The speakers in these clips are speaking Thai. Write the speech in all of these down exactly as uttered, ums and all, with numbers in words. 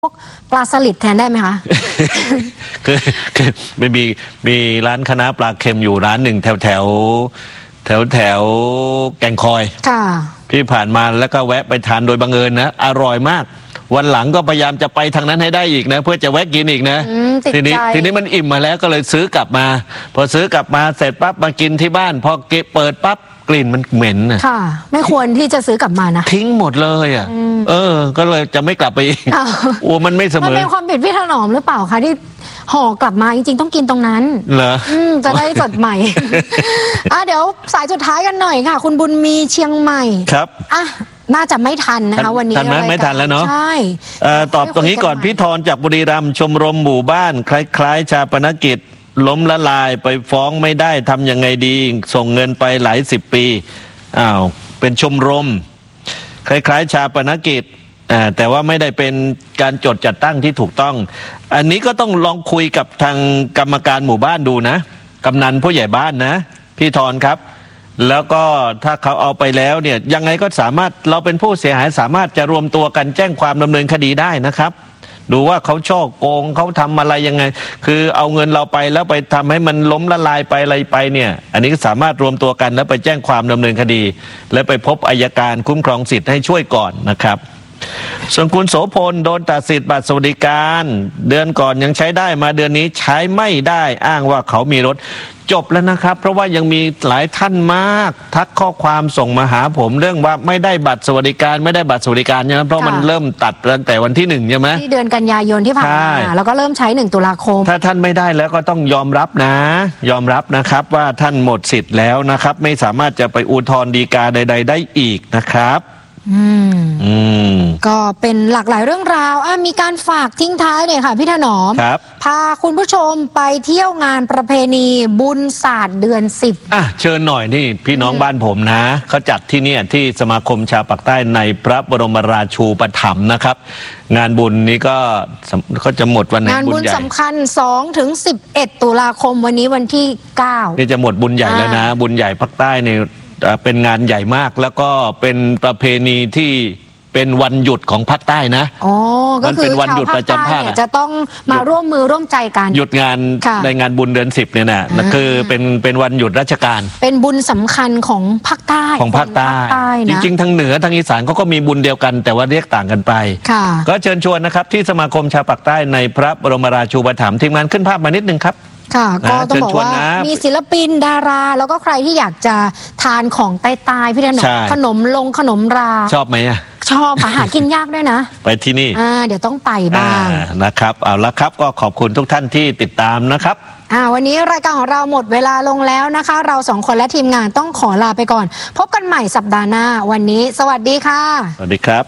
พวกปลาสลิดแทนได้ไหมคะคือคือไม่มีมีร้านคณะปลาเค็มอยู่ร้านหนึ่งแถวแถวแถวแถวแก่งคอยค่ะพี่ผ่านมาแล้วก็แวะไปทานโดยบังเอิญนะอร่อยมากวันหลังก็พยายามจะไปทางนั้นให้ได้อีกนะเพื่อจะแวะกินอีกนะทีนี้ทีนี้มันอิ่มมาแล้วก็เลยซื้อกลับมาพอซื้อกลับมาเสร็จปั๊บมากินที่บ้านพอเก็บเปิดปั๊บกลิ่นมันเหม็นนะค่ะไม่ควรที่จะซื้อกลับมานะทิ้งหมดเลยอ่ะเออก็เลยจะไม่กลับไปอีกโอ้มันไม่เสมอมันเป็นความผิดพี่ถนอมหรือเปล่าคะที่ห่อกลับมาจริงๆต้องกินตรงนั้นเหรอจะได้สดใหม่อ่ะเดี๋ยวสายสุดท้ายกันหน่อยค่ะคุณบุญมีเชียงใหม่ครับอ่ะน่าจะไม่ทันนะคะวันนี้ทันไหมไม่ทันแล้วเนาะใช่ตอบตรงนี้ก่อนพี่ธรจากบุรีรัมย์ชมรมหมู่บ้านคล้ายๆชาปนกิจล้มละลายไปฟ้องไม่ได้ทำยังไงดีส่งเงินไปหลายสิบปีอ้าวเป็นชมรมคล้ายๆชาปนกิจแต่ว่าไม่ได้เป็นการจดจัดตั้งที่ถูกต้องอันนี้ก็ต้องลองคุยกับทางกรรมการหมู่บ้านดูนะกำนันผู้ใหญ่บ้านนะพี่ธรครับแล้วก็ถ้าเขาเอาไปแล้วเนี่ยยังไงก็สามารถเราเป็นผู้เสียหายสามารถจะรวมตัวกันแจ้งความดำเนินคดีได้นะครับดูว่าเขาช่อโกงเขาทำอะไรยังไงคือเอาเงินเราไปแล้วไปทำให้มันล้มละลายไปอะไรไปเนี่ยอันนี้ก็สามารถรวมตัวกันแล้วไปแจ้งความดำเนินคดีและไปพบอัยการคุ้มครองสิทธิ์ให้ช่วยก่อนนะครับส่วนคุณโสพลโดนตัดสิทธิ์บัตรสวัสดิการเดือนก่อนยังใช้ได้มาเดือนนี้ใช้ไม่ได้อ้างว่าเขามีรถจบแล้วนะครับเพราะว่ายังมีหลายท่านมากทักข้อความส่งมาหาผมเรื่องว่าไม่ได้บัตรสวัสดิการไม่ได้บัตรสวัสดิการเนี่ยเพราะมันเริ่มตัดตั้งแต่วันที่หนึ่งใช่ไหมที่เดือนกันยายนที่ผ่านมาแล้วก็เริ่มใช้หนึ่งตุลาคมถ้าท่านไม่ได้แล้วก็ต้องยอมรับนะยอมรับนะครับว่าท่านหมดสิทธิ์แล้วนะครับไม่สามารถจะไปอุทธรณ์ฎีกาใดๆได้อีกนะครับอืมอืมก็เป็นหลากหลายเรื่องราวอ่ะมีการฝากทิ้งท้ายเลยค่ะพี่ถนอมครับพาคุณผู้ชมไปเที่ยวงานประเพณีบุญศาสตร์เดือนสิบอ่ะเชิญหน่อยนี่พี่น้องบ้านผมนะเขาจัดที่เนี่ยที่สมาคมชาวปากใต้ในพระบรมราชูปถัมภ์นะครับงานบุญนี้ก็เขาจะหมดวันไหนงานบุญสำคัญสองถึงสิบเอ็ดตุลาคมวันนี้วันที่เก้านี่จะหมดบุญใหญ่แล้วนะบุญใหญ่ภาคใต้ในเป็นงานใหญ่มากแล้วก็เป็นประเพณีที่เป็นวันหยุดของภาคใต้นะอ๋อก็คือชาวภาคใต้เนี่ยจะต้องมาร่วมมือร่วมใจกันหยุดงานในงานบุญเดือนสิบเนี่ยนะคือเป็นเป็นวันหยุดราชการเป็นบุญสำคัญของภาคใต้ของภาคใต้จริงๆทางเหนือทางอีสานเขาก็มีบุญเดียวกันแต่ว่าเรียกต่างกันไปก็เชิญชวนนะครับที่สมาคมชาวปากใต้ในพระบรมราชูปถัมภ์ทีมงานขึ้นภาพมานิดนึงครับค่ะก็ต้องบอกว่ามีศิลปินดาราแล้วก็ใครที่อยากจะทานของใต้ๆพี่ถนอมขนมลงขนมราชอบไหมอ่ะชอบหากินยากด้วยนะไปที่นี่อ่าเดี๋ยวต้องไปบ้างนะครับเอาละครับก็ขอบคุณทุกท่านที่ติดตามนะครับอ่าวันนี้รายการของเราหมดเวลาลงแล้วนะคะเราสองคนและทีมงานต้องขอลาไปก่อนพบกันใหม่สัปดาห์หน้าวันนี้สวัสดีค่ะสวัสดีครับ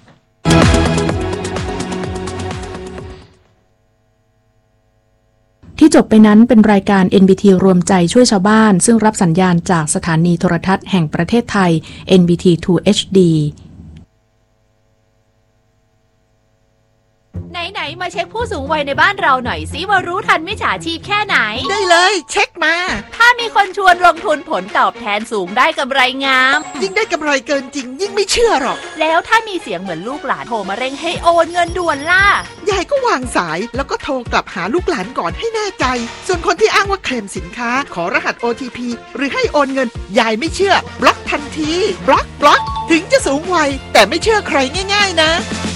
ที่จบไปนั้นเป็นรายการ เอ็น บี ที รวมใจช่วยชาวบ้านซึ่งรับสัญญาณจากสถานีโทรทัศน์แห่งประเทศไทย เอ็น บี ที ทู เอช ดีไหนๆมาเช็คผู้สูงวัยในบ้านเราหน่อยสิว่ารู้ทันมิจฉาชีพแค่ไหนได้เลยเช็คมาถ้ามีคนชวนลงทุนผลตอบแทนสูงได้กำไรงามยิ่งได้กำไรเกินจริงยิ่งไม่เชื่อหรอกแล้วถ้ามีเสียงเหมือนลูกหลานโทรมาเร่งให้โอนเงินด่วนล่ะยายก็วางสายแล้วก็โทรกลับหาลูกหลานก่อนให้แน่ใจส่วนคนที่อ้างว่าเคลมสินค้าขอรหัส โอ ที พี หรือให้โอนเงินยายไม่เชื่อบล็อกทันทีบล็อกบล็อกถึงจะสูงวัยแต่ไม่เชื่อใครง่ายๆนะ